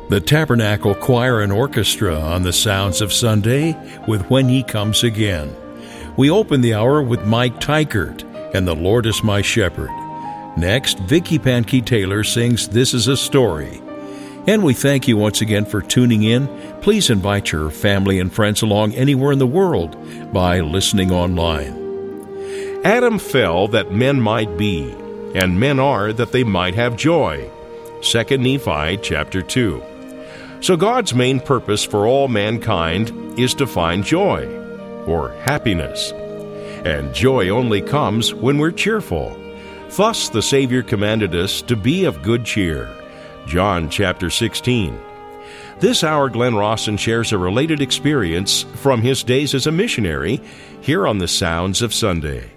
The Tabernacle Choir and Orchestra on the Sounds of Sunday with When He Comes Again. We open the hour with Mike Tykert and The Lord is My Shepherd. Next, Vicki Pankey Taylor sings This Is a Story. And we thank you once again for tuning in. Please invite your family and friends along anywhere in the world by listening online. Adam fell that men might be, and men are that they might have joy. 2 Nephi chapter 2. So God's main purpose for all mankind is to find joy, or happiness. And joy only comes when we're cheerful. Thus the Savior commanded us to be of good cheer. John chapter 16. This hour, Glenn Rawson shares a related experience from his days as a missionary here on the Sounds of Sunday.